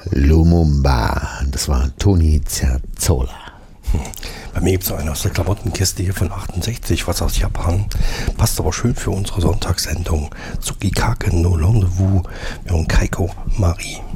Lumumba. Das war Tony Zerzola. Bei mir gibt es noch einen aus der Klamottenkiste hier von 68, was aus Japan. Passt aber schön für unsere Sonntagssendung. Tsukikake no Rendezvous mit Kaiko Marie.